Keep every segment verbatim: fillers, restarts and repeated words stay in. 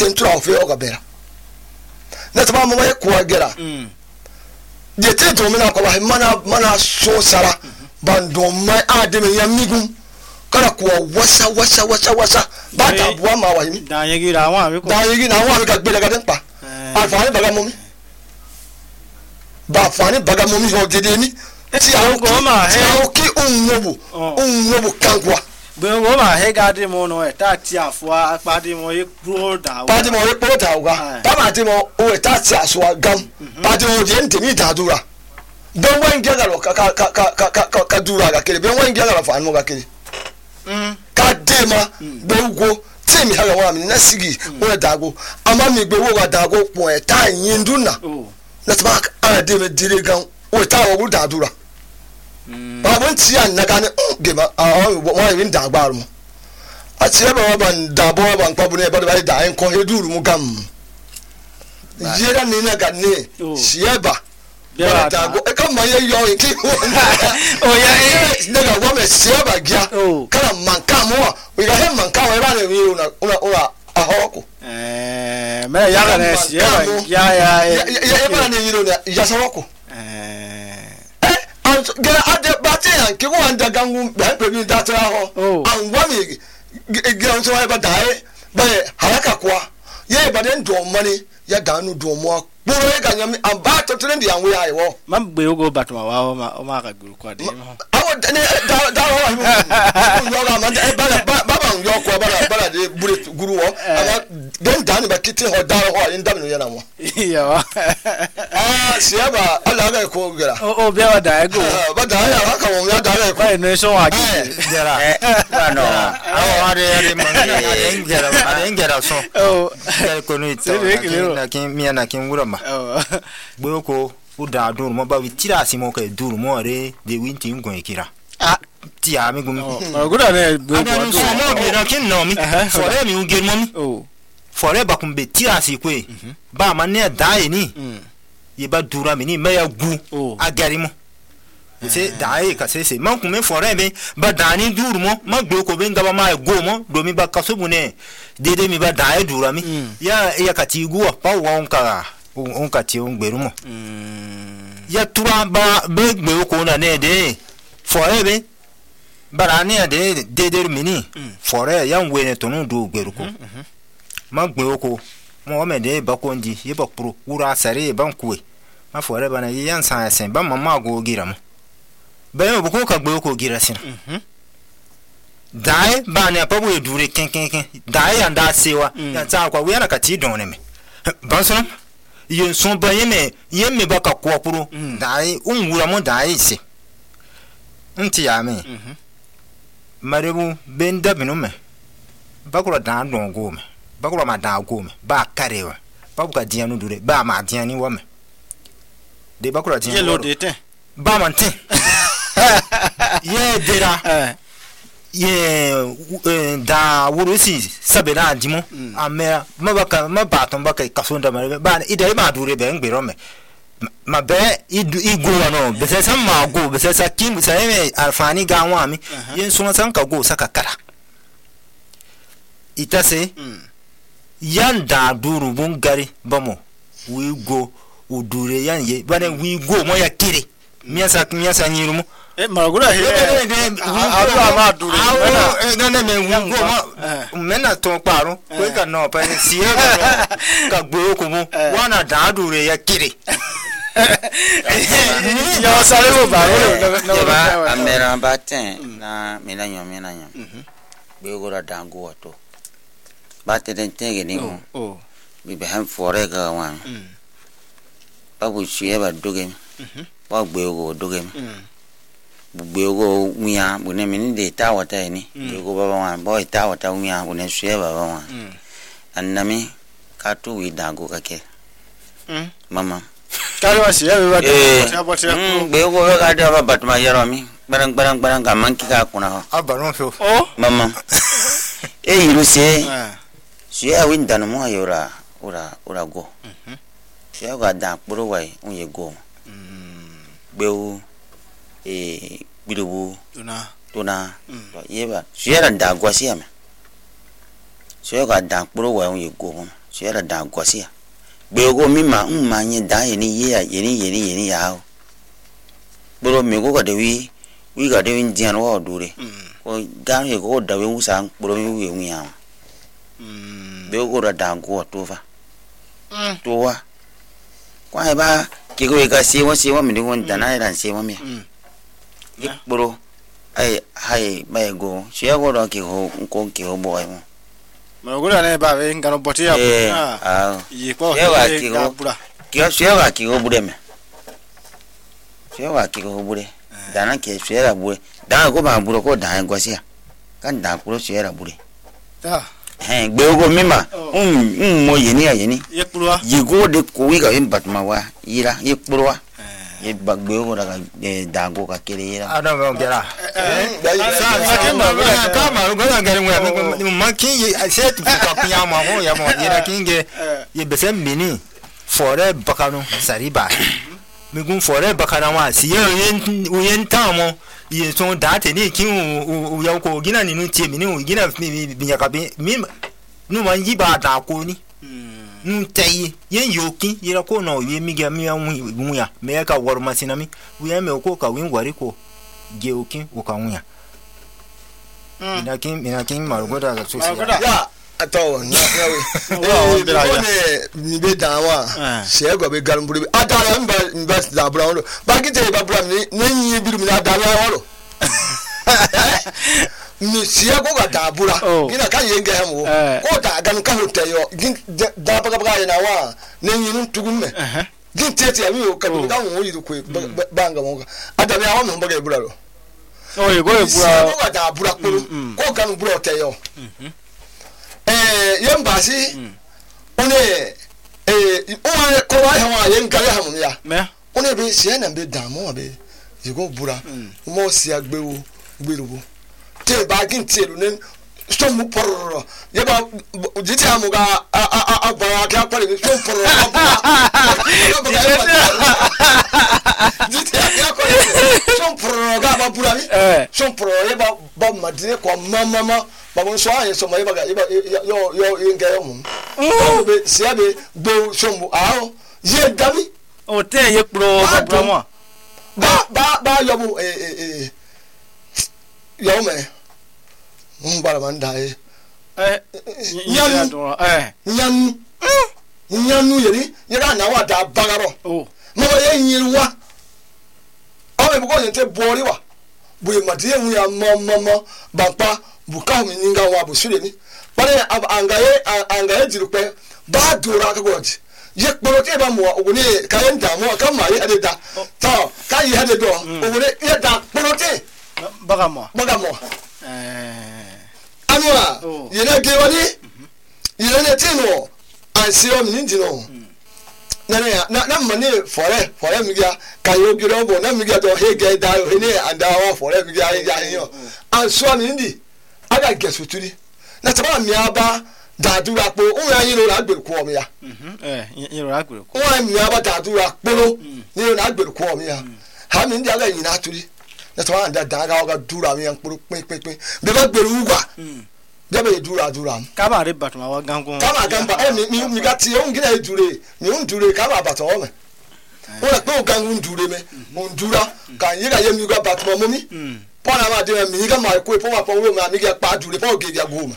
tentura ofe ogabera na tama mo ye ko agera de te to mina ko ba mana mana so sara bando mai ademe ya migun kana ko wasa wasa wasa wasa bata buwa ma wa yimi da yegi da wa mi ko da yegi na wa mi ka gbele ga den pa afani baga mo mi ba afani baga mo mi ho dede ni ti a ko ma he o ki unwobu unwobu kankwa be wo ma he ga de mo no e ta ti afua apade mo e pro da wa pade mo e pro da wa ba ma de mo o e ta ti aso gam pade mo de ntemi ta dura don wan gega lo ka ka ka ka ka ka dura ga kele be wan gega lo fa no ga kele mm ka de ma be ugo ti mi ha wa mi na sigi o da go ama mi gbe wo ga da go pon e ta yin duna na ta a de me dire gan o ta wo da dura ba bon ti an na ga ne ge ba a wa yin da gba ru a ti ba wa ban da bo ba npa bu ne ba da da en ko he duru mu gam yera ni na ga ne sieba ya da go e ka ma ye yo ki o ya e na ga wa me sieba gya kana manka mo we ga he manka wa ba ne mi una una una ahoko eh me ya ga ne sieba ya ya ya e ba ne yiro na ya sawoko eh gela ade batia ke wo anda gangu ba pe bi datra ho an wa mi gela so ba dai ba haraka kwa ye ba den do mani ya danu do mo buru e ganya mi an ba to tren di an we ai wo man gbe ogo batwa wa o ma o ma ka guru kwa de awo ne da da wa mi yo ga man ba ba ba yo kwa ba ba de buru guru wo ama den danu ba kiti ho da ho in da mi yo na mo ya wa ah siaba ala ga ko gera o o be wa da ego ba da ya wa ka wo ya da ga ko ne so wa gi gera eh no awo ade ade man ade ngera ade ngera so o ko no ita na kin mi na kin wura ma gbe ko u da dun mo ba wi tira si mo ka dun mo re de winti ngon kira ah ti a mi gumi o guda ne gbe ko so mo mi na kin no mi fore mi u ger mo mi o fore ba kun be tira si kwe ba ma ne dai ni ye ba dura mi ni me ya gu agari mo se dai ka se se man kun me fore be ba dani dur mo ma gbe ko be ngaba ma go mo do mi ba kasubu ne de de mi ba dai dura mi ya ya ka ti gu pa won ka on ka ti on gberu mo ya tura ba be gbe ko na ne de fore be bara ni de de de mi ni fore ya nwe ne to no do gberu ko ma gbe ko mo me de ba ko ndi ye ba pro ura sare ban kuwe ma fore ba na yan sa sen ba mama go gira mo ba yo ko ka gbe ko gira sin dai ba ne pa bu dure ken ken ken dai ya nda sewa ya ta kwa we na ka ti don ne me ba so yen so ba ye me ye me ba ka ko pro dai un wura mo dai se nti ya me marebu benda binu me ba ko da don go me ba ko ma da go me ba karewa ba ka dia no dure ba ma dia ni wo me de ba ko dia lo de te ba man te ye dera ye da wurusi sabena dimo amera ma ba ka ma ba ton ba ka kasonda ma ba ida ma dure be ngbero me ma be idu igo no be se sam ma go be se sa kim sa me alfani ga wa mi yen so san ka go saka kara itase yan da duru bun gari bamo we go udure yan ye bane we go mo ya kire miasa miasa nyirumo eh maragura he aru ama dure na na me we go mo mena ton paro ko ka no pa si e ka gbo ko mo wana da dure ya kire ya sare mo ba no ba amera baten na mena nyo mena nyo be go da dango to ba te den tege ni mo oh bi be han fore ga wan ba bu chi e ba doge ba gbe go doge bu gbe go uya bu ne mini de ta wata ni be go ba wan boy ta wata uya bu ne shi ba wan annami ka tu wi dango ka ke mama kare wa shi ya be ba ta ba ta be go ga da ba bat ma yaro mi barang barang barang ga man ki ka kuna abaron so oh mama e yiru se si a win dan mo ayora ora ora go mhm si a ga dan poro wai un ye go mm bewu e bidubu tuna tuna to ye ba si a dan go si am si a ga dan poro wai un ye go shera da kwasia be go mi ma ma nyi da yeni ye yeni yeni yeni ya bro me go ga de wi wi ga de wi jian wo dure o ga ye go da wi usang bro mi wi wi ya be go ra da go to fa to wa kwa ba ki go ga si wa si wa mi de won da na ran si wa mi bro ai hai mai go shi go ro ki ho ko ki ho boy mo ma go na ba be ngano boti ya ah yi ko ye wa ki go ki o shi wa ki go bure me shi wa ki go bure dana ke shi ra bure da go ba bure ko da go sia kan da ko shi ra bure ta eh gbe go mi ma um um mo ye ni aye ni ye purwa yi go de ko wi ga in bat ma wa yira ye purwa ye ba gbe go da da go ka kere yira ada ba ngera sa sa ke ma ba ka ma go na ngere mo ma kin ye set ka kunya ma ho ya mo yira kinge ye be sem mini fore bakano sariba mi gun fore bakana wa si ye yen yen tamo ye so date ni kin u ya ko gina ni nu tie mi ni u gina mi bi ya ka bi mi nu ma yi ba da ko ni nu tayi yen yoki yira ko no ye mi ga mi wu ya me ka wor masina mi wu ya me ko ka win gwari ko ge oki o ka wu ya ina kin ina kin ma go da so ya ato na we eh ni be da wa se go be galmburu adara mba invest da brown ba ki te ba brown ni ni biru mi da da wa ro ni se go ga da bura gina kan yen ga mu ko da gan ka hu te yo da ba ga ya na wa ni ni tugum me gin te te mi o ka ga mu yi ko ba nga mo adara ya wa mo ba ga bura ro o ye go e bura ko ga da bura ko kan bura te yo eh yembasi one eh o ko wa ha yen gale ha mu ya me one be se na be damu be yigo bura mo si agbewo gberuwo te ba gin te lu ne so mu pororo ye ba jiti amu ga agba ka pare so pororo jiti ya ko so pororo ga ba bura bi so pororo ye ba ba madine ko mama ba mo so aye so mo ye ba yo yo yenga yo mu o be se be gbo so mu a ye dami o te ye pro pro mo ba ba ba yo bu eh eh yo me un bara manda eh eh nyanu eh nyanu nyanu yeri yera na wa da bagaro o mo ye yirwa o me buko yente bori wa bu ye madiye mu ya mama bapa buka mi ninga wa bu sure ni bare angaye angaye jirupe ba dura ka goji ye kporo ke ba mo ogune ka yen da mo ka ma ye ade da to ka ye ade do ogune ye da kporo te baga mo baga mo eh anwa ye na ge wani ye na te no ansi o mi ndi no na na na mane fore fore mi ga ka yo giro bo na mi ga do he ge da he ne anda wa fore mi ga ya yo anso mi ndi aga gesu turi na taba mi aba dadura po o ya yin ra gberu ko mi ya eh yin ra gberu ko o mi aba dadura poro ni ra gberu ko mi ya ha mi ndi aga yin na turi na taba anda daga ga dura mi yan poro pin pin pin be ba gberu ugwa be ba dura dura ka ba re batma wa gangun ka ba gamba e mi mi ga ti o ngina dure mi un dure ka ba bato o me o la pe o gangun dure me o dura kan yi ga ye mi ga batma mo mi pona ma de mi ga ma ko po ma po we ma mi ga pa dure po ge ga go ma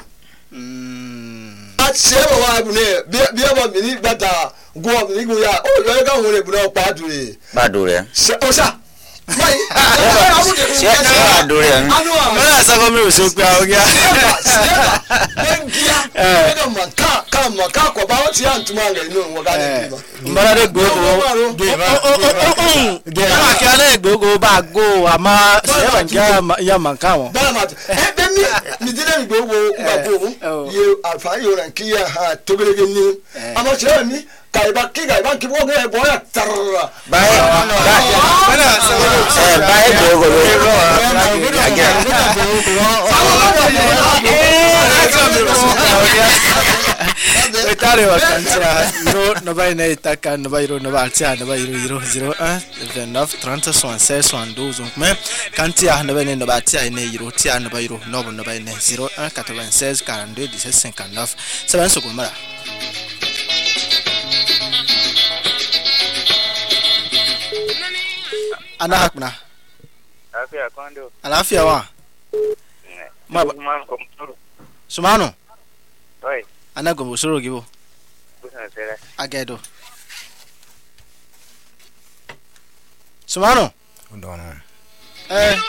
a se wa bu ne bi bi ba mi ni bata go mi go ya o yo ga won le bu na pa dure ba dure se o sa mai se se dure anu a mara sa ko mi o so pe a o ga bengia e ga ma ka ka ma ka ko ba o ti antuma ga inu wo ga ni ba mara de go go ge ba ge ma ki ale go go ba go ama se ba ga ya man ka won ba ma e be mi mi dire mi go go ba go ye alfa yo ran ki ya ha to gele ni ama se mi ka ba ki ga ba ki bo ga bo ya tar ba ba eh ba e go go Etare vacanza iro no vai ne taka no vai iro no va alzia no vai iro zero un vingt-neuf trente soixante-seize soixante-douze donc mais quand il y a no vai ne no va alzia ne iro tia no vai iro no no vai ne zero un quatre-vingt-seize quarante-deux dix-sept cinquante-neuf ça va se comara Ana hakuna. Afia kondo. Alafia wa. Ma Sumano. Oi. Ana gombo soro gibo. Busa sera. Agedo. Sumano. Ndono. Eh.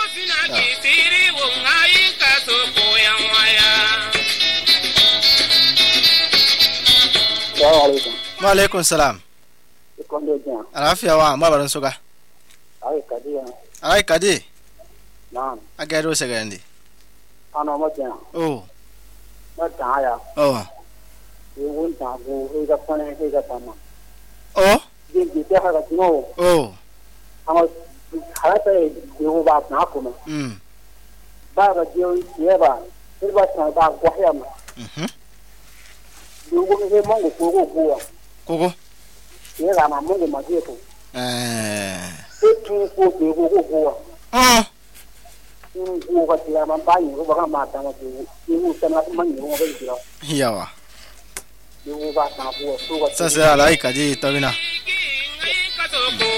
Wa alaikum salam. Kondo jan. Alafia wa ma baran soga. Ai kadi. Ai kadi. Naam. Agedo segendi. Ano mo jan. Oh. Ma ta ya. Oh. Yun ta go he ga pone he ga tama. Oh. Din di ta ga no. Oh. Amo khara te yo ba na ko no. Mm. Ba ga yo ye ba. Ir ba ta ba ko ya ma. Mhm. Yo go he mo go ko ko. Koko. Ye ga ma mo go ma je ko. Eh. E tu ko ko ko ko. Ah. Ko ga ti ma ba ni ko ba ma ta ma ko. Yo ta na ma ni ko ga ti ro. Yawa. Yo ba ta ko ko. Sasa alai kadi tabina.